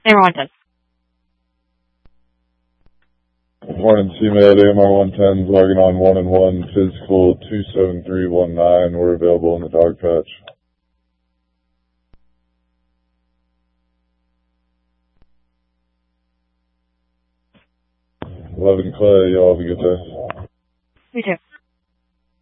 Amar 110. Morning, CMAD, AMR 110, logging on 1 and 1, physical 27319. We're available in the dog patch. 11 Clay, y'all have a good day. You too.